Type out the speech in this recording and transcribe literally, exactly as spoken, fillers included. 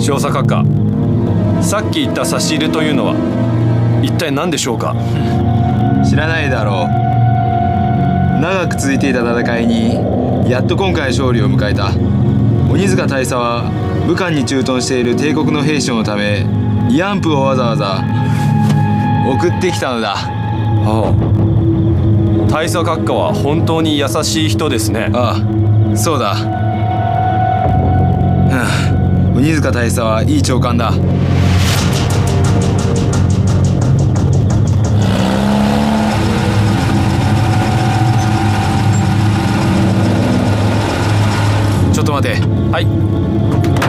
少佐閣下、さっき言った差し入れというのは一体何でしょうか？ 知らないだろう。長く続いていた戦いにやっと今回勝利を迎えた鬼塚大佐は武漢に駐屯している帝国の兵士のため慰安婦をわざわざ送ってきたのだ。 ああ、大佐閣下は本当に優しい人ですね。 ああ、そうだ。はあ、鬼塚大佐はいい長官だ。ちょっと待て。 はい。